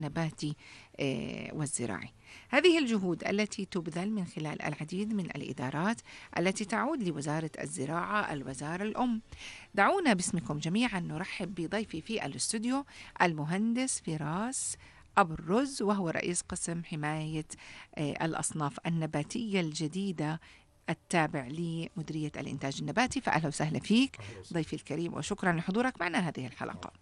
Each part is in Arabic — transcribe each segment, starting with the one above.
النباتي والزراعي. هذه الجهود التي تبذل من خلال العديد من الإدارات التي تعود لوزارة الزراعة الوزارة الأم. دعونا باسمكم جميعا نرحب بضيفي في الاستوديو المهندس فراس أبو الرز، وهو رئيس قسم حماية الأصناف النباتية الجديدة التابع لمديرية الإنتاج النباتي. فأهلا وسهلا فيك ضيفي الكريم، وشكرا لحضورك معنا هذه الحلقة.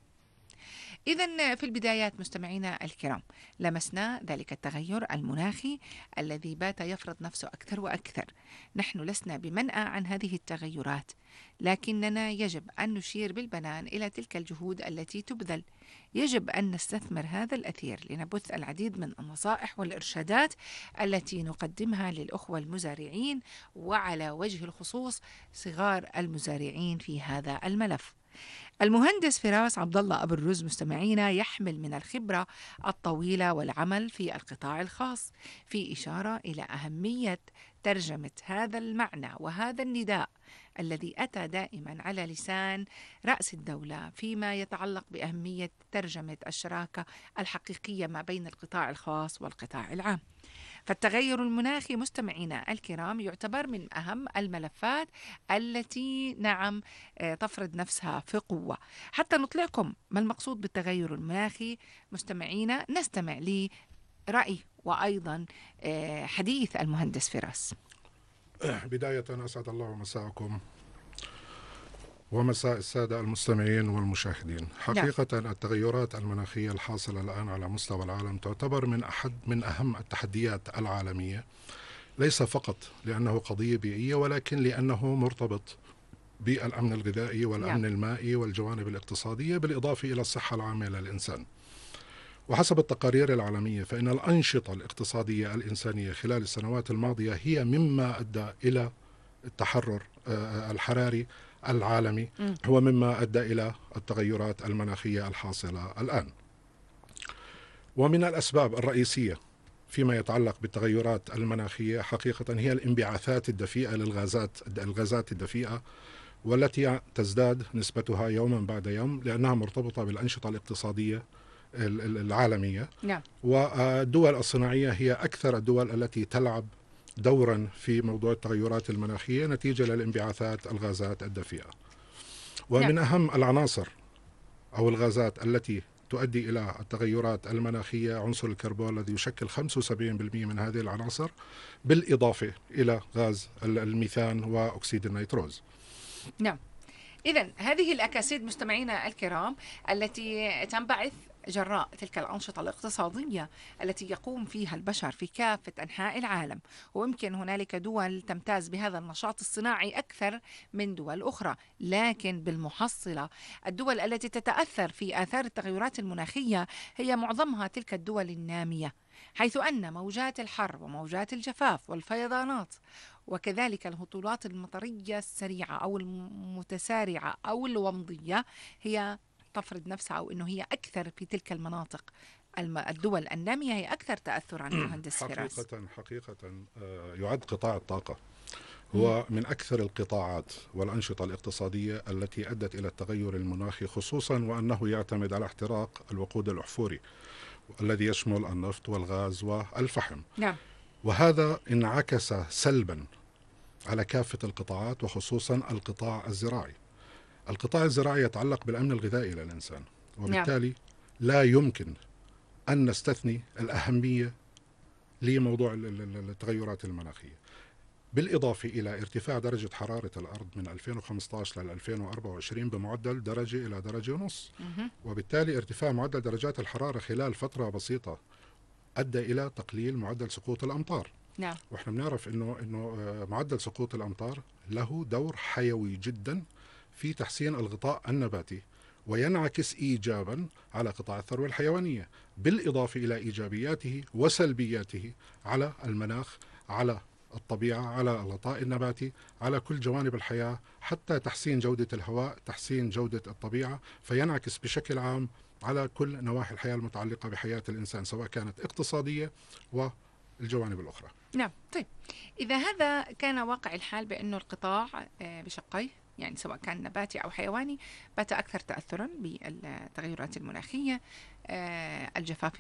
إذن في البدايات مستمعينا الكرام، لمسنا ذلك التغير المناخي الذي بات يفرض نفسه أكثر وأكثر. نحن لسنا بمنأى عن هذه التغيرات، لكننا يجب أن نشير بالبنان إلى تلك الجهود التي تبذل. يجب أن نستثمر هذا الأثير لنبث العديد من النصائح والإرشادات التي نقدمها للأخوة المزارعين، وعلى وجه الخصوص صغار المزارعين في هذا الملف. المهندس فراس عبد الله أبو الرز مستمعينا يحمل من الخبرة الطويلة والعمل في القطاع الخاص، في إشارة إلى أهمية ترجمة هذا المعنى وهذا النداء الذي أتى دائما على لسان رأس الدولة فيما يتعلق بأهمية ترجمة الشراكة الحقيقية ما بين القطاع الخاص والقطاع العام. فالتغير المناخي مستمعينا الكرام يعتبر من أهم الملفات التي تفرض نفسها في قوة. حتى نطلعكم ما المقصود بالتغير المناخي مستمعينا، نستمع لرأي وأيضا حديث المهندس فراس. بداية أسعد الله مساءكم ومساء السادة المستمعين والمشاهدين. حقيقة التغيرات المناخية الحاصلة الآن على مستوى العالم تعتبر من أهم التحديات العالمية، ليس فقط لأنه قضية بيئية، ولكن لأنه مرتبط بالأمن الغذائي والأمن المائي والجوانب الاقتصادية، بالإضافة إلى الصحة العامة للإنسان. وحسب التقارير العالمية فإن الأنشطة الاقتصادية الإنسانية خلال السنوات الماضية هي مما أدى إلى التحرر الحراري العالمي، هو مما أدى إلى التغيرات المناخية الحاصلة الآن. ومن الأسباب الرئيسية فيما يتعلق بالتغيرات المناخية حقيقة هي الانبعاثات الدفيئة الغازات الدفيئة، والتي تزداد نسبتها يوما بعد يوم لأنها مرتبطة بالأنشطة الاقتصادية العالمية. والدول الصناعية هي أكثر الدول التي تلعب دورا في موضوع التغيرات المناخية نتيجة للانبعاثات الغازات الدفيئة. ومن أهم العناصر أو الغازات التي تؤدي إلى التغيرات المناخية عنصر الكربون الذي يشكل 75% من هذه العناصر، بالإضافة إلى غاز الميثان وأكسيد النيتروز. نعم. إذن هذه الأكاسيد مستمعينا الكرام التي تنبعث جراء تلك الأنشطة الاقتصادية التي يقوم فيها البشر في كافة أنحاء العالم، ويمكن هنالك دول تمتاز بهذا النشاط الصناعي أكثر من دول أخرى، لكن بالمحصلة الدول التي تتأثر في آثار التغيرات المناخية هي معظمها تلك الدول النامية، حيث أن موجات الحر وموجات الجفاف والفيضانات وكذلك الهطولات المطرية السريعة أو المتسارعة أو الومضية هي تفرض نفسها، أو أنه هي أكثر في تلك المناطق. الدول النامية هي أكثر تأثرا. مهندس فراس، حقيقة يعد قطاع الطاقة هو من أكثر القطاعات والأنشطة الاقتصادية التي أدت إلى التغير المناخي، خصوصا وأنه يعتمد على احتراق الوقود الأحفوري الذي يشمل النفط والغاز والفحم. نعم. وهذا انعكس سلبا على كافة القطاعات وخصوصا القطاع الزراعي. القطاع الزراعي يتعلق بالأمن الغذائي للإنسان، وبالتالي لا يمكن أن نستثني الأهمية لموضوع التغيرات المناخية، بالإضافة إلى ارتفاع درجة حرارة الأرض من 2015 ل 2024 بمعدل درجة إلى درجة ونص. وبالتالي ارتفاع معدل درجات الحرارة خلال فترة بسيطة أدى إلى تقليل معدل سقوط الأمطار. نعم. وإحنا بنعرف إنه معدل سقوط الأمطار له دور حيوي جدا في تحسين الغطاء النباتي، وينعكس إيجابا على قطاع الثروة الحيوانية، بالإضافة إلى إيجابياته وسلبياته على المناخ، على الطبيعة، على الغطاء النباتي، على كل جوانب الحياة، حتى تحسين جودة الهواء، تحسين جودة الطبيعة، فينعكس بشكل عام على كل نواحي الحياة المتعلقة بحياة الإنسان سواء كانت اقتصادية والجوانب الأخرى. نعم. طيب، إذا هذا كان واقع الحال بأنه القطاع بشقيه يعني سواء كان نباتي أو حيواني بات أكثر تأثرا بالتغيرات المناخية. الجفاف